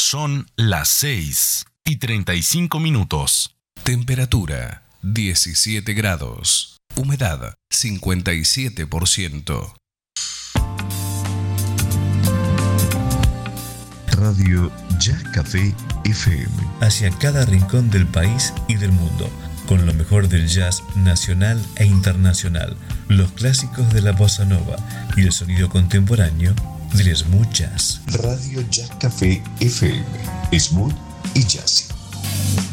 Son las 6:35. Temperatura 17 grados. Humedad 57%. Radio Jazz Café FM. Hacia cada rincón del país y del mundo, con lo mejor del jazz nacional e internacional, los clásicos de la bossa nova y el sonido contemporáneo del smooth jazz. Radio Jazz Café FM. Smooth y jazzy.